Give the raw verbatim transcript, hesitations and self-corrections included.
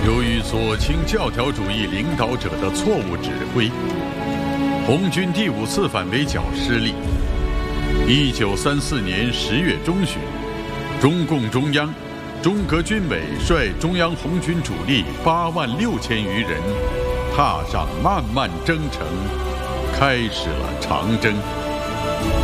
由于左倾教条主义领导者的错误指挥，红军第五次反围剿失利。一九三四年十月中旬，中共中央、中革军委率中央红军主力八万六千余人，踏上漫漫征程，开始了长征。